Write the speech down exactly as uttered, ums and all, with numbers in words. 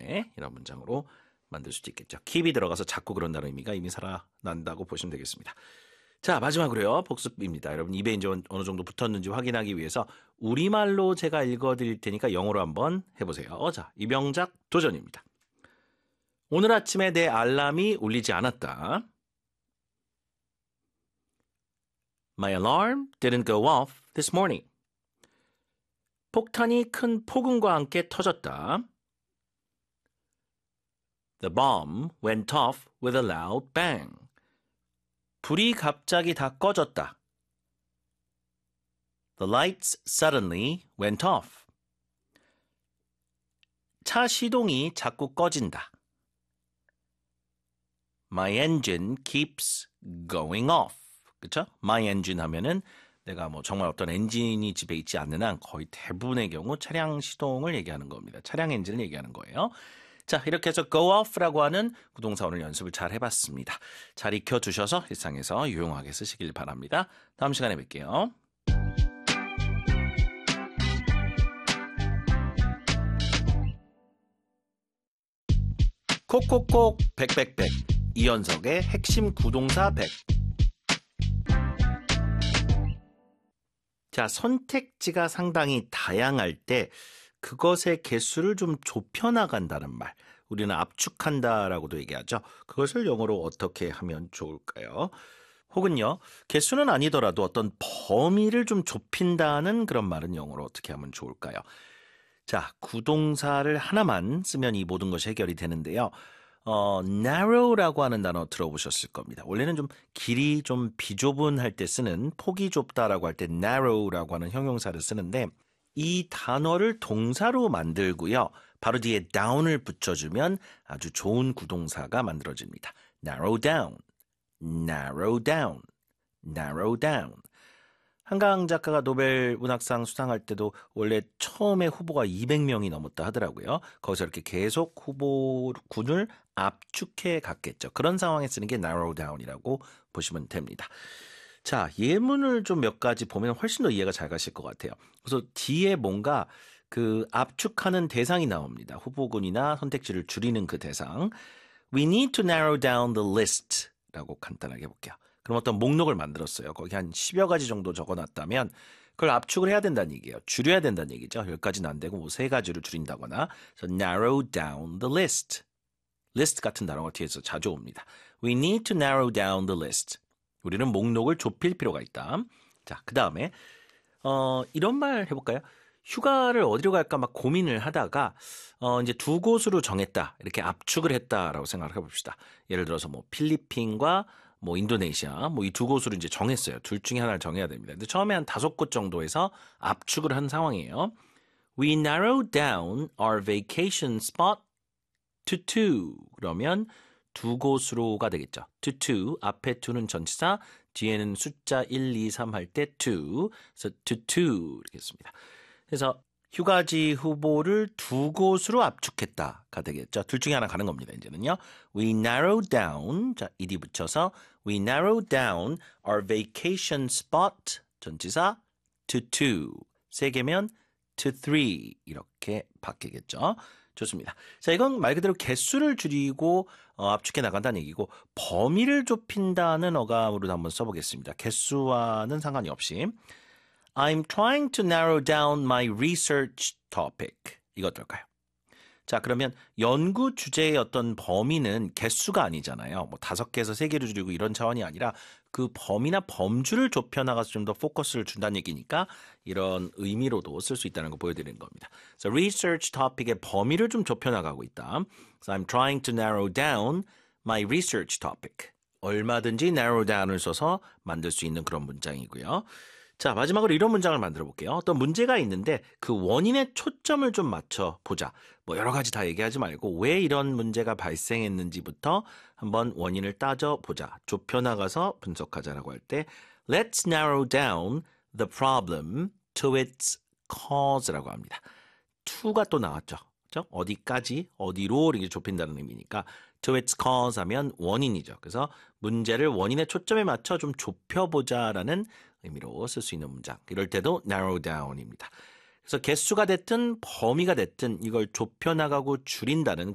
때문에 이런 문장으로 만들 수도 있겠죠. keep이 들어가서 자꾸 그런다는 의미가 이미 살아난다고 보시면 되겠습니다. 자, 마지막으로요. 복습입니다. 여러분 입에 이제 어느 정도 붙었는지 확인하기 위해서 우리말로 제가 읽어드릴 테니까 영어로 한번 해보세요. 자, 이병작 도전입니다. 오늘 아침에 내 알람이 울리지 않았다. My alarm didn't go off this morning. 폭탄이 큰 폭음과 함께 터졌다. The bomb went off with a loud bang. 불이 갑자기 다 꺼졌다. The lights suddenly went off. 차 시동이 자꾸 꺼진다. My engine keeps going off. 그쵸? My engine 하면은 내가 뭐 정말 어떤 엔진이 집에 있지 않는 한 거의 대부분의 경우 차량 시동을 얘기하는 겁니다. 차량 엔진을 얘기하는 거예요. 자, 이렇게 해서 go off라고 하는 구동사 오늘 연습을 잘 해봤습니다. 잘 익혀두셔서 일상에서 유용하게 쓰시길 바랍니다. 다음 시간에 뵐게요. 콕콕콕 백백백 이연석의 핵심 구동사 백. 자, 선택지가 상당히 다양할 때 그것의 개수를 좀 좁혀나간다는 말, 우리는 압축한다라고도 얘기하죠. 그것을 영어로 어떻게 하면 좋을까요? 혹은요, 개수는 아니더라도 어떤 범위를 좀 좁힌다는 그런 말은 영어로 어떻게 하면 좋을까요? 자, 구동사를 하나만 쓰면 이 모든 것이 해결이 되는데요. 어, narrow라고 하는 단어 들어보셨을 겁니다. 원래는 좀 길이 좀 비좁은 할 때 쓰는, 폭이 좁다라고 할 때 narrow라고 하는 형용사를 쓰는데 이 단어를 동사로 만들고요. 바로 뒤에 down을 붙여주면 아주 좋은 구동사가 만들어집니다. narrow down, narrow down, narrow down. 한강 작가가 노벨 문학상 수상할 때도 원래 처음에 후보가 이백 명이 넘었다 하더라고요. 거기서 이렇게 계속 후보군을 압축해 갔겠죠. 그런 상황에 쓰는 게 narrow down이라고 보시면 됩니다. 자, 예문을 좀 몇 가지 보면 훨씬 더 이해가 잘 가실 것 같아요. 그래서 뒤에 뭔가 그 압축하는 대상이 나옵니다. 후보군이나 선택지를 줄이는 그 대상. We need to narrow down the list 라고 간단하게 해볼게요. 그럼 어떤 목록을 만들었어요. 거기 한 십여 가지 정도 적어놨다면 그걸 압축을 해야 된다는 얘기예요. 줄여야 된다는 얘기죠. 열 가지는 안 되고 뭐 세 가지로 줄인다거나. So narrow down the list. list 같은 단어가 뒤에서 자주 옵니다. We need to narrow down the list. 우리는 목록을 좁힐 필요가 있다. 자, 그 다음에 어, 이런 말 해볼까요? 휴가를 어디로 갈까 막 고민을 하다가 어, 이제 두 곳으로 정했다. 이렇게 압축을 했다라고 생각을 해봅시다. 예를 들어서 뭐 필리핀과 뭐 인도네시아 뭐 이 두 곳으로 이제 정했어요. 둘 중에 하나를 정해야 됩니다. 근데 처음에 한 다섯 곳 정도에서 압축을 한 상황이에요. We narrowed down our vacation spot to two. 그러면 두 곳으로가 되겠죠. to two. 앞에 to는 전치사, 뒤에는 숫자 일, 이, 삼 할 때 two. 그래서 to two 이렇게 씁니다. 그래서 휴가지 후보를 두 곳으로 압축했다가 되겠죠. 둘 중에 하나 가는 겁니다. 이제는요. We narrowed down, 자, ed 붙여서 We narrowed down our vacation spot, 전치사 to two. 세 개면 to three 이렇게 바뀌겠죠. 좋습니다. 자, 이건 말 그대로 개수를 줄이고 어, 압축해 나간다는 얘기고 범위를 좁힌다는 어감으로 한번 써보겠습니다. 개수와는 상관이 없이 I'm trying to narrow down my research topic. 이거 어떨까요? 자, 그러면 연구 주제의 어떤 범위는 개수가 아니잖아요. 뭐 다섯 개에서 세 개로 줄이고 이런 차원이 아니라 그 범위나 범주를 좁혀나가서 좀 더 포커스를 준다는 얘기니까 이런 의미로도 쓸 수 있다는 거 보여드리는 겁니다. So research topic의 범위를 좀 좁혀나가고 있다. So I'm trying to narrow down my research topic. 얼마든지 narrow down을 써서 만들 수 있는 그런 문장이고요. 자, 마지막으로 이런 문장을 만들어 볼게요. 어떤 문제가 있는데 그 원인에 초점을 좀 맞춰 보자. 뭐 여러 가지 다 얘기하지 말고 왜 이런 문제가 발생했는지부터 한번 원인을 따져 보자. 좁혀 나가서 분석하자라고 할 때 Let's narrow down the problem to its cause라고 합니다. to가 또 나왔죠. 그렇죠? 어디까지, 어디로 이렇게 좁힌다는 의미니까 to its cause 하면 원인이죠. 그래서 문제를 원인의 초점에 맞춰 좀 좁혀보자라는 의미로 쓸 수 있는 문장. 이럴 때도 narrow down입니다. 그래서 개수가 됐든 범위가 됐든 이걸 좁혀나가고 줄인다는